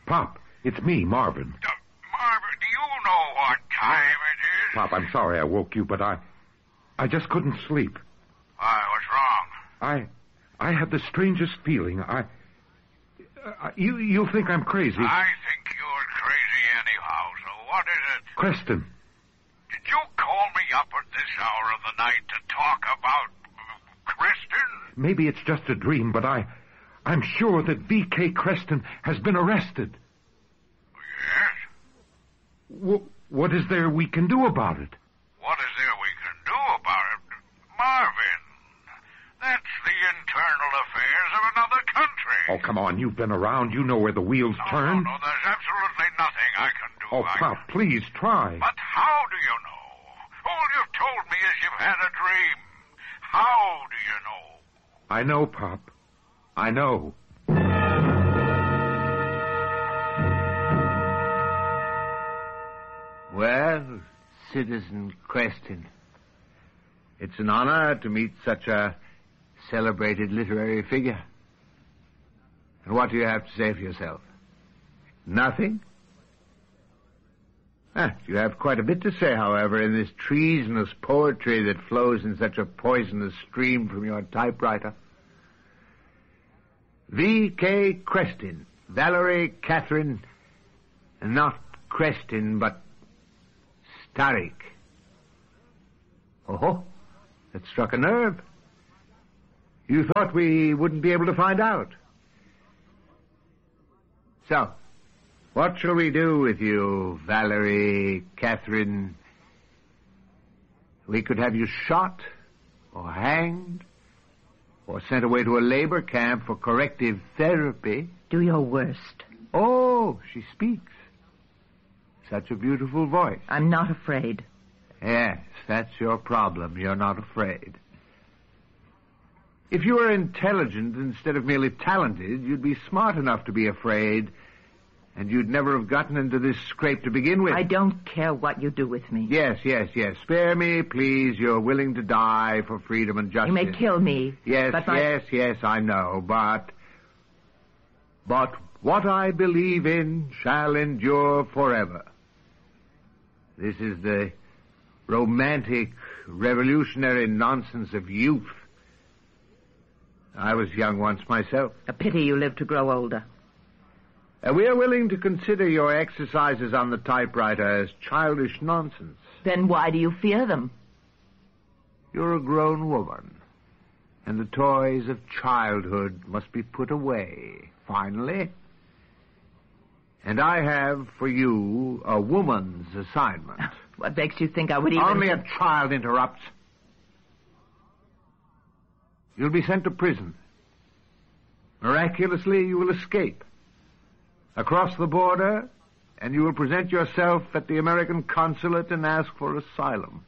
Pop, it's me, Marvin. Marvin, do you know what time it is? Pop, I'm sorry I woke you, but I just couldn't sleep. Why, what's wrong? I had the strangest feeling. You'll think I'm crazy. I think you're crazy anyhow, so what is it? Creston. Did you call me up at this hour of the night to talk about Creston? Maybe it's just a dream, but I'm sure that V.K. Creston has been arrested. Yes? What is there we can do about it? What is there we can do about it? Marvin, that's the internal affairs of another country. Oh, come on, you've been around. You know where the wheels turn. No, there's absolutely nothing I can do. Oh, Pop, please, try. But how do you know? All you've told me is you've had a dream. How do you know? I know, Pop. I know. Well, Citizen Creston, it's an honor to meet such a celebrated literary figure. And what do you have to say for yourself? Nothing? You have quite a bit to say, however, in this treasonous poetry that flows in such a poisonous stream from your typewriter. V.K. Creston, Valerie Catherine, not Creston, but Starrick. Oh, that struck a nerve. You thought we wouldn't be able to find out. So, what shall we do with you, Valerie Catherine? We could have you shot, or hanged, or sent away to a labor camp for corrective therapy. Do your worst. Oh, she speaks. Such a beautiful voice. I'm not afraid. Yes, that's your problem. You're not afraid. If you were intelligent instead of merely talented, you'd be smart enough to be afraid, and you'd never have gotten into this scrape to begin with. I don't care what you do with me. Yes. Spare me, please. You're willing to die for freedom and justice. You may kill me. Yes, but yes, I know, but what I believe in shall endure forever. This is the romantic, revolutionary nonsense of youth. I was young once myself. A pity you live to grow older. We are willing to consider your exercises on the typewriter as childish nonsense. Then why do you fear them? You're a grown woman, and the toys of childhood must be put away, finally. And I have for you a woman's assignment. What makes you think I would even... Only a child interrupts. You'll be sent to prison. Miraculously, you will escape. Across the border, and you will present yourself at the American consulate and ask for asylum.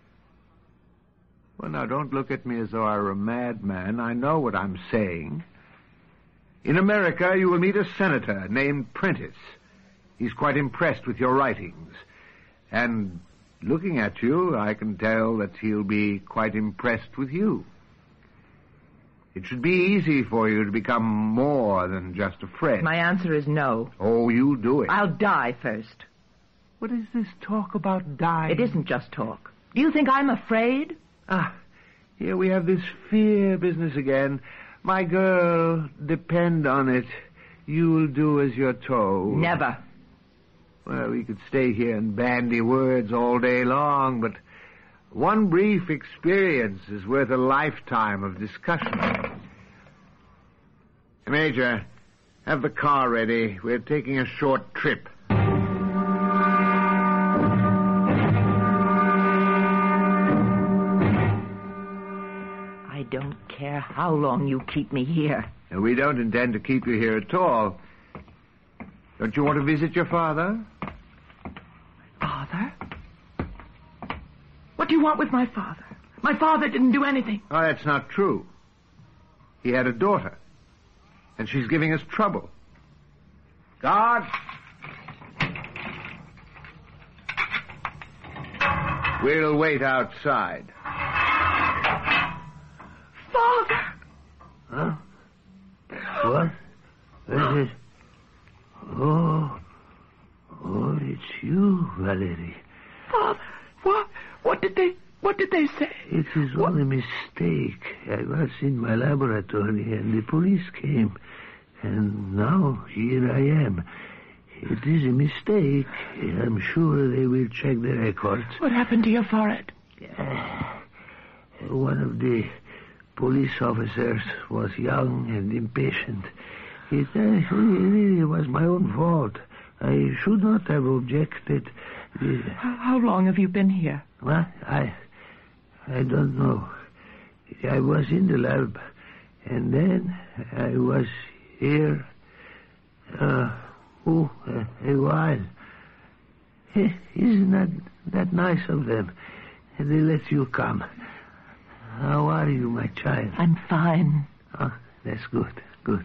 Well, now, don't look at me as though I were a madman. I know what I'm saying. In America, you will meet a senator named Prentice. He's quite impressed with your writings. And looking at you, I can tell that he'll be quite impressed with you. It should be easy for you to become more than just a friend. My answer is no. Oh, you'll do it. I'll die first. What is this talk about dying? It isn't just talk. Do you think I'm afraid? Here we have this fear business again. My girl, depend on it. You'll do as you're told. Never. Well, we could stay here and bandy words all day long, but one brief experience is worth a lifetime of discussion. Major, have the car ready. We're taking a short trip. I don't care how long you keep me here. We don't intend to keep you here at all. Don't you want to visit your father? Father? What do you want with my father? My father didn't do anything. Oh, that's not true. He had a daughter, and she's giving us trouble. Guard! We'll wait outside. Father! Huh? What? Oh, it's you, Valerie. Father, what did they say? It is all a mistake. I was in my laboratory and the police came. And now here I am. It is a mistake. I'm sure they will check the records. What happened to your forehead? One of the police officers was young and impatient. It really was my own fault. I should not have objected. How long have you been here? What? I don't know. I was in the lab, and then I was here, a while. Isn't that nice of them? They let you come. How are you, my child? I'm fine. Oh, that's good.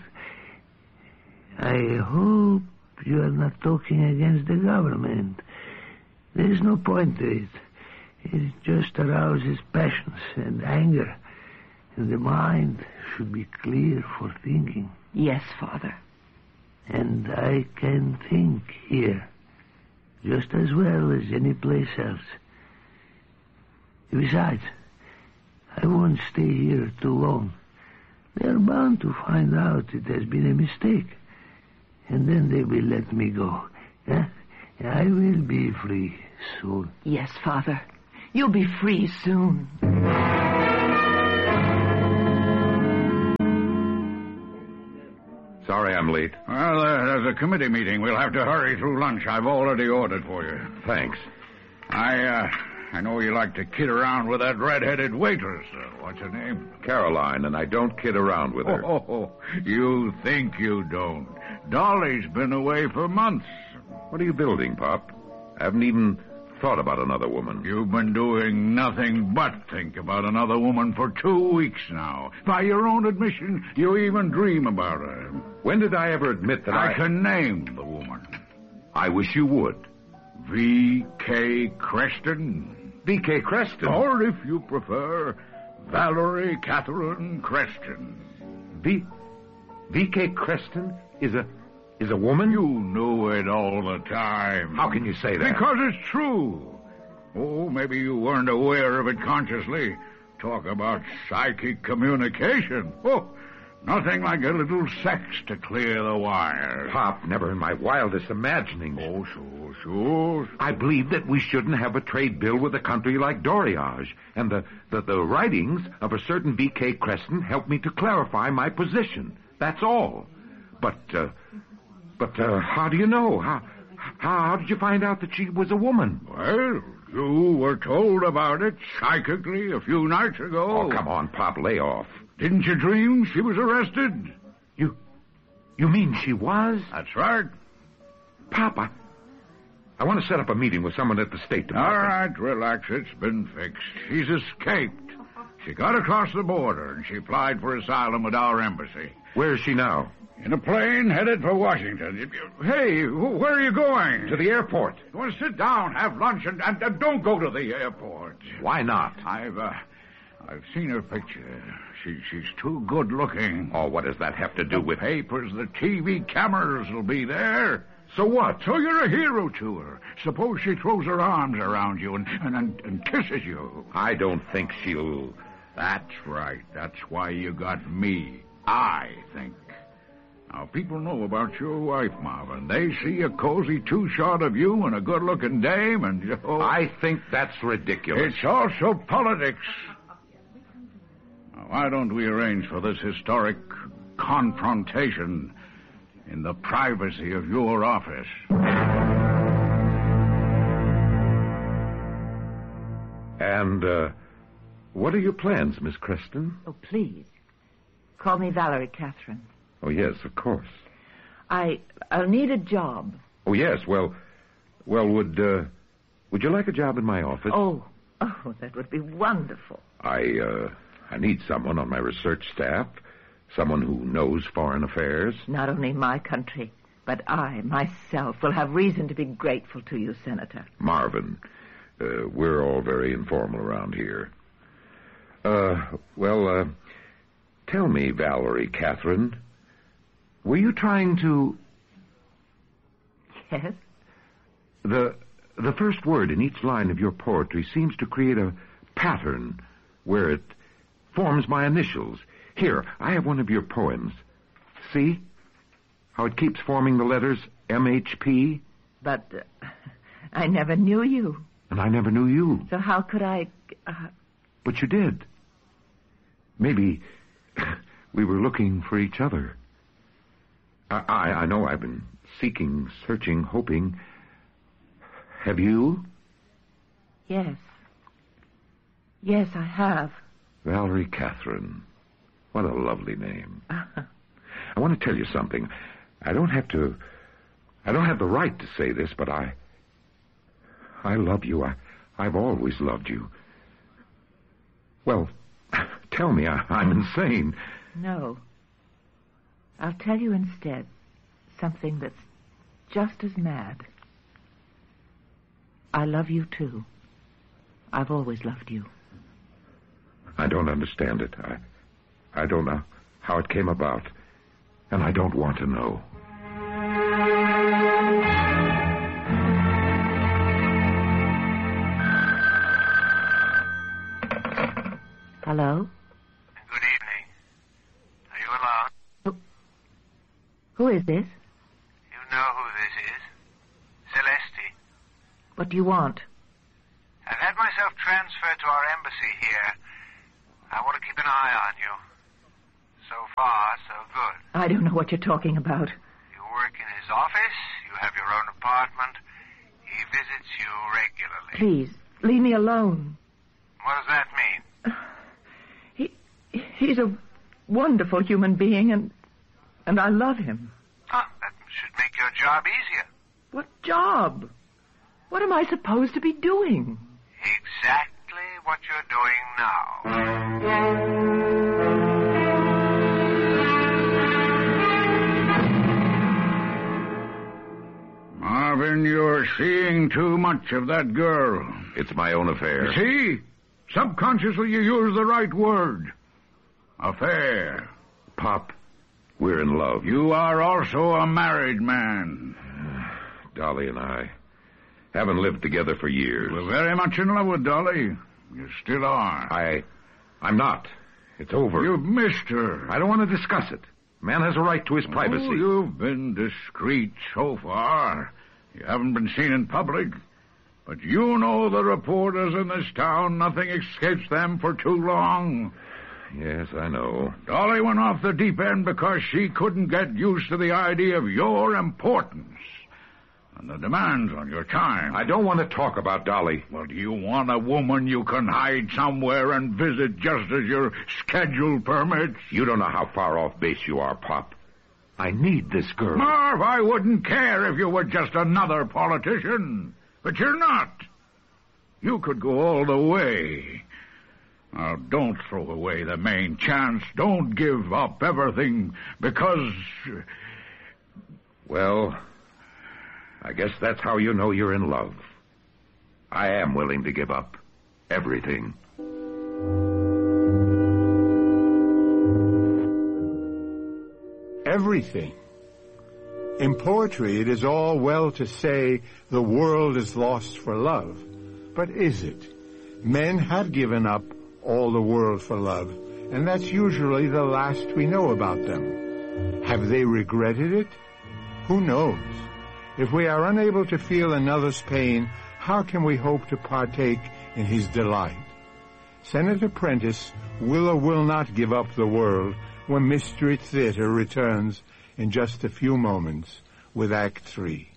I hope you are not talking against the government. There is no point to it. It just arouses passions and anger. And the mind should be clear for thinking. Yes, Father. And I can think here, just as well as any place else. Besides, I won't stay here too long. They are bound to find out it has been a mistake. And then they will let me go. I will be free soon. Yes, Father. You'll be free soon. Sorry I'm late. Well, there's a committee meeting. We'll have to hurry through lunch. I've already ordered for you. Thanks. I know you like to kid around with that red-headed waitress. What's her name? Caroline, and I don't kid around with her. Oh, you think you don't. Dolly's been away for months. What are you building, Pop? I haven't even thought about another woman. You've been doing nothing but think about another woman for 2 weeks now. By your own admission, you even dream about her. When did I ever admit that I can name the woman. I wish you would. V.K. Creston. V.K. Creston? Or, if you prefer, Valerie Catherine Creston. V.K. Creston is a woman? You knew it all the time. How can you say that? Because it's true. Oh, maybe you weren't aware of it consciously. Talk about psychic communication. Oh, nothing like a little sex to clear the wires. Pop, never in my wildest imaginings. Oh, sure. I believe that we shouldn't have a trade bill with a country like Doriage. And the writings of a certain V.K. Creston helped me to clarify my position. That's all. But how do you know? How did you find out that she was a woman? Well, you were told about it psychically a few nights ago. Oh, come on, Pop, lay off. Didn't you dream she was arrested? You mean she was? That's right. Pop, I want to set up a meeting with someone at the State Department. All right, relax. It's been fixed. She's escaped. She got across the border, and she applied for asylum with our embassy. Where is she now? In a plane headed for Washington. Hey, where are you going? To the airport. You want to sit down, have lunch, and don't go to the airport. Why not? I've seen her picture. She's too good looking. Oh, what does that have to do with... papers, the TV cameras will be there. So what? So you're a hero to her. Suppose she throws her arms around you and kisses you. I don't think she'll... That's right. That's why you got me. I think. Now, people know about your wife, Marvin. They see a cozy two-shot of you and a good-looking dame, and... I think that's ridiculous. It's also politics. Now, why don't we arrange for this historic confrontation in the privacy of your office? And, what are your plans, Miss Creston? Oh, please. Call me Valerie Catherine. Oh, yes, of course. I'll need a job. Oh, yes, well, would you like a job in my office? Oh, that would be wonderful. I need someone on my research staff, someone who knows foreign affairs. Not only my country, but I, myself, will have reason to be grateful to you, Senator. Marvin, we're all very informal around here. Tell me, Valerie Catherine, were you trying to Yes? The first word in each line of your poetry seems to create a pattern where it forms my initials. Here, I have one of your poems. See? How it keeps forming the letters MHP? But I never knew you. And I never knew you. So how could I... But you did. Maybe we were looking for each other. I know I've been seeking, searching, hoping. Have you? Yes. Yes, I have. Valerie Catherine. What a lovely name. I want to tell you something. I don't have the right to say this, but I love you. I've always loved you. Well, tell me I'm insane. No. I'll tell you instead something that's just as mad. I love you, too. I've always loved you. I don't understand it. I don't know how it came about, and I don't want to know. Hello? Good evening. Are you alone? Who is this? You know who this is. Celeste. What do you want? I've had myself transferred to our embassy here. I want to keep an eye on you. So far, so good. I don't know what you're talking about. You work in his office. You have your own apartment. He visits you regularly. Please, leave me alone. What does that mean? He's a wonderful human being, and I love him. That should make your job easier. What job? What am I supposed to be doing? Exactly what you're doing now. Marvin, you're seeing too much of that girl. It's my own affair. See? Subconsciously you use the right word. Affair. Pop, we're in love. You are also a married man. Dolly and I haven't lived together for years. We're very much in love with Dolly. You still are. I'm not. It's over. You've missed her. I don't want to discuss it. Man has a right to his privacy. Oh, you've been discreet so far. You haven't been seen in public. But you know the reporters in this town, nothing escapes them for too long. Yes, I know. Dolly went off the deep end because she couldn't get used to the idea of your importance and the demands on your time. I don't want to talk about Dolly. Well, do you want a woman you can hide somewhere and visit just as your schedule permits? You don't know how far off base you are, Pop. I need this girl. Marv, I wouldn't care if you were just another politician. But you're not. You could go all the way. Now, don't throw away the main chance. Don't give up everything because... Well, I guess that's how you know you're in love. I am willing to give up everything. Everything. In poetry, it is all well to say the world is lost for love. But is it? Men have given up all the world for love, and that's usually the last we know about them. Have they regretted it? Who knows? If we are unable to feel another's pain, how can we hope to partake in his delight? Senator Prentice will or will not give up the world when Mystery Theater returns in just a few moments with Act 3.